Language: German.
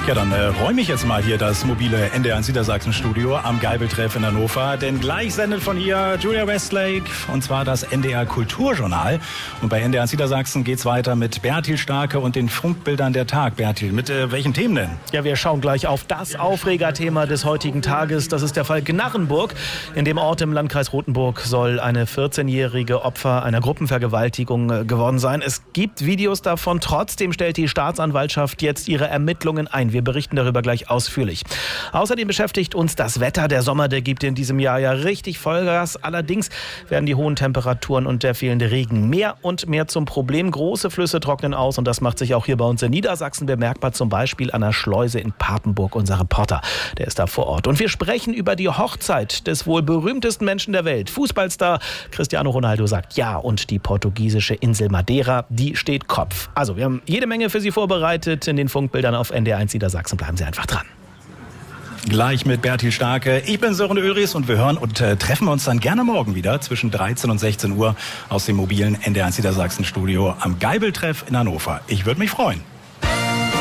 Ja, dann räume ich jetzt mal hier das mobile NDR1 Niedersachsen-Studio am Geibeltreff in Hannover. Denn gleich sendet von hier Julia Westlake, und zwar das NDR Kulturjournal. Und bei NDR1 Niedersachsen geht's weiter mit Bertil Starke und den Funkbildern der Tag. Bertil, mit welchen Themen denn? Ja, wir schauen gleich auf das Aufregerthema des heutigen Tages. Das ist der Fall Gnarrenburg. In dem Ort im Landkreis Rothenburg soll eine 14-jährige Opfer einer Gruppenvergewaltigung geworden sein. Es gibt Videos davon. Trotzdem stellt die Staatsanwaltschaft jetzt ihre Ermittlungen ein. Wir berichten darüber gleich ausführlich. Außerdem beschäftigt uns das Wetter. Der Sommer, der gibt in diesem Jahr ja richtig Vollgas. Allerdings werden die hohen Temperaturen und der fehlende Regen mehr und mehr zum Problem. Große Flüsse trocknen aus und das macht sich auch hier bei uns in Niedersachsen bemerkbar. Zum Beispiel an der Schleuse in Papenburg. Unser Reporter, der ist da vor Ort. Und wir sprechen über die Hochzeit des wohl berühmtesten Menschen der Welt. Fußballstar Cristiano Ronaldo sagt ja, und die portugiesische Insel Madeira, die steht Kopf. Also wir haben jede Menge für Sie vorbereitet in den Funkbildern auf NDR1 Niedersachsen. Bleiben Sie einfach dran. Gleich mit Bertil Starke. Ich bin Sören Ulrichs und wir hören und treffen uns dann gerne morgen wieder zwischen 13 und 16 Uhr aus dem mobilen NDR1 Niedersachsen Studio am Geibeltreff in Hannover. Ich würde mich freuen.